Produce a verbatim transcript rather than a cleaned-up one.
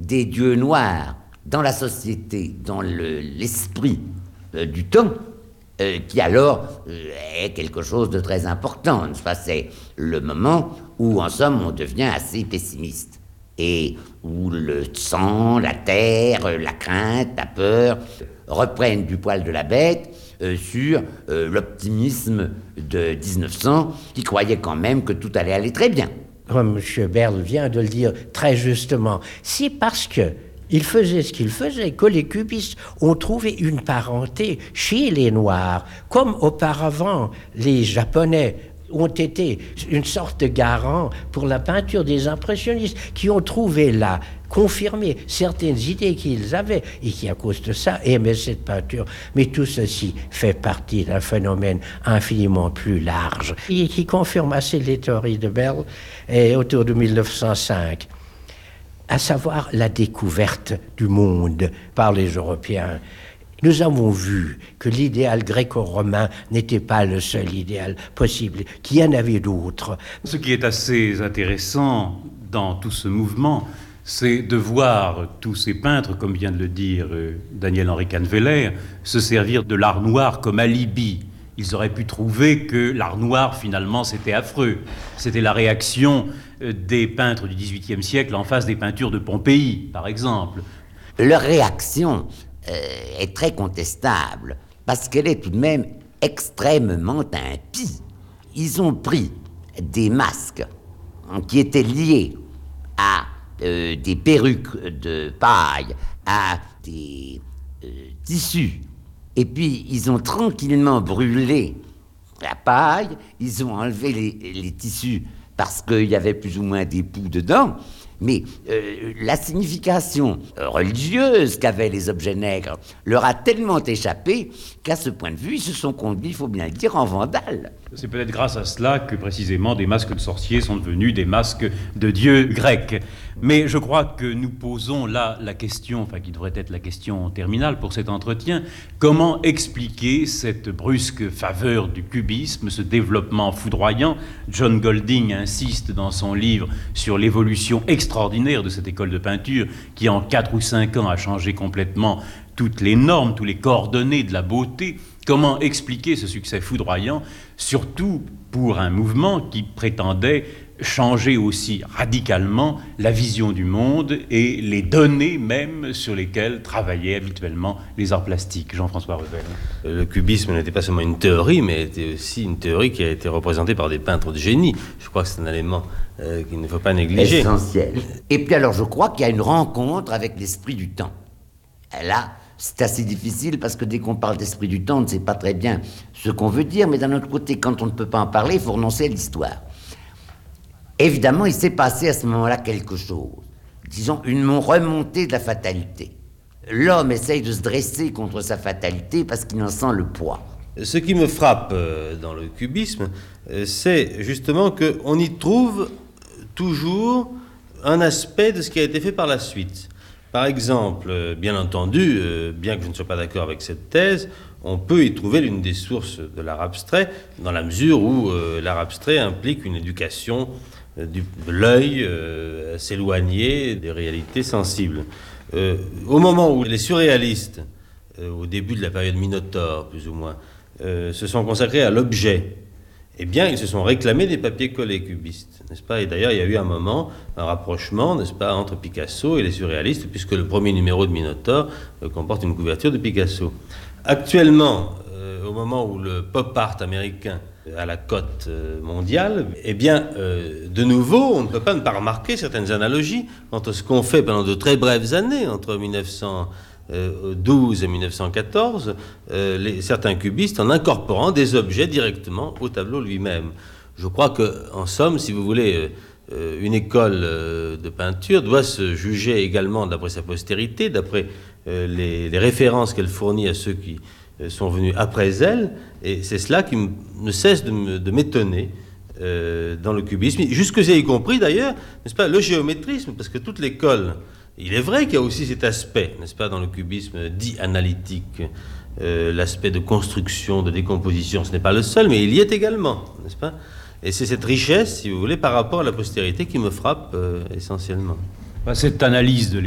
des dieux noirs dans la société, dans le, l'esprit euh, du temps, euh, qui alors euh, est quelque chose de très important, n'est-ce pas? C'est le moment où, en somme, on devient assez pessimiste, et où le sang, la terre, la crainte, la peur reprennent du poil de la bête euh, sur euh, l'optimisme de dix-neuf cents, qui croyait quand même que tout allait aller très bien. Comme M. Berle vient de le dire très justement, c'est parce que il faisait ce qu'il faisait que les cubistes ont trouvé une parenté chez les Noirs, comme auparavant les Japonais ont été une sorte de garant pour la peinture des impressionnistes, qui ont trouvé là, confirmé certaines idées qu'ils avaient et qui, à cause de ça, aimaient cette peinture. Mais tout ceci fait partie d'un phénomène infiniment plus large et qui confirme assez les théories de Berle et autour de mille neuf cent cinq, à savoir la découverte du monde par les Européens. Nous avons vu que l'idéal gréco-romain n'était pas le seul idéal possible, qu'il y en avait d'autres. Ce qui est assez intéressant dans tout ce mouvement, c'est de voir tous ces peintres, comme vient de le dire Daniel-Henri Canneveller, se servir de l'art noir comme alibi. Ils auraient pu trouver que l'art noir, finalement, c'était affreux. C'était la réaction des peintres du dix-huitième siècle en face des peintures de Pompéi, par exemple. Leur réaction Euh, est très contestable, parce qu'elle est tout de même extrêmement impie. Ils ont pris des masques qui étaient liés à euh, des perruques de paille, à des euh, tissus, et puis ils ont tranquillement brûlé la paille, ils ont enlevé les, les tissus parce qu'il y avait plus ou moins des poux dedans. Mais euh, la signification religieuse qu'avaient les objets nègres leur a tellement échappé qu'à ce point de vue, ils se sont conduits, il faut bien le dire, en vandales. C'est peut-être grâce à cela que précisément des masques de sorciers sont devenus des masques de dieux grecs. Mais je crois que nous posons là la question, enfin qui devrait être la question terminale pour cet entretien, comment expliquer cette brusque faveur du cubisme, ce développement foudroyant? John Golding insiste dans son livre sur l'évolution extraordinaire de cette école de peinture qui en quatre ou cinq ans a changé complètement toutes les normes, tous les coordonnées de la beauté. Comment expliquer ce succès foudroyant, surtout pour un mouvement qui prétendait changer aussi radicalement la vision du monde et les données même sur lesquelles travaillaient habituellement les arts plastiques? Jean-François Revel. Le cubisme n'était pas seulement une théorie, mais était aussi une théorie qui a été représentée par des peintres de génie. Je crois que c'est un élément euh, qu'il ne faut pas négliger. Essentiel. Et puis alors je crois qu'il y a une rencontre avec l'esprit du temps. Là, c'est assez difficile parce que dès qu'on parle d'esprit du temps, on ne sait pas très bien ce qu'on veut dire, mais d'un autre côté, quand on ne peut pas en parler, il faut renoncer à l'histoire. Évidemment, il s'est passé à ce moment-là quelque chose. Disons, une remontée de la fatalité. L'homme essaye de se dresser contre sa fatalité parce qu'il en sent le poids. Ce qui me frappe dans le cubisme, c'est justement qu'on y trouve toujours un aspect de ce qui a été fait par la suite. Par exemple, bien entendu, bien que je ne sois pas d'accord avec cette thèse, on peut y trouver l'une des sources de l'art abstrait, dans la mesure où euh, l'art abstrait implique une éducation euh, du, de l'œil euh, s'éloigner des réalités sensibles. Euh, au moment où les surréalistes, euh, au début de la période Minotaure, plus ou moins, euh, se sont consacrés à l'objet, eh bien, ils se sont réclamés des papiers collés cubistes, n'est-ce pas? Et d'ailleurs, il y a eu un moment, un rapprochement, n'est-ce pas, entre Picasso et les surréalistes, puisque le premier numéro de Minotaure euh, comporte une couverture de Picasso. Actuellement, euh, au moment où le pop art américain a la cote euh, mondiale, eh bien, euh, de nouveau, on ne peut pas ne pas remarquer certaines analogies entre ce qu'on fait pendant de très brèves années, entre mille neuf cent douze et mille neuf cent quatorze, euh, les, certains cubistes en incorporant des objets directement au tableau lui-même. Je crois que, en somme, si vous voulez, euh, une école euh, de peinture doit se juger également d'après sa postérité, d'après euh, les, les références qu'elle fournit à ceux qui euh, sont venus après elle, et c'est cela qui m- ne cesse de, me, de m'étonner euh, dans le cubisme, jusque y compris d'ailleurs, n'est-ce pas, le géométrisme, parce que toute l'école. Il est vrai qu'il y a aussi cet aspect, n'est-ce pas, dans le cubisme dit analytique, euh, l'aspect de construction, de décomposition. Ce n'est pas le seul, mais il y est également, n'est-ce pas? Et c'est cette richesse, si vous voulez, par rapport à la postérité qui me frappe euh, essentiellement. Cette analyse de